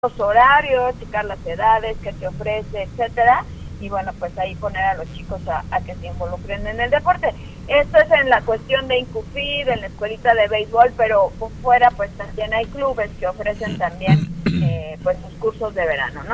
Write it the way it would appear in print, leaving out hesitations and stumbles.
los horarios, checar las edades, qué te ofrece, etcétera, y bueno, pues ahí poner a los chicos a que se involucren en el deporte. Esto es en la cuestión de Incufid, en la escuelita de béisbol, pero por fuera pues también hay clubes que ofrecen también pues sus cursos de verano, ¿no?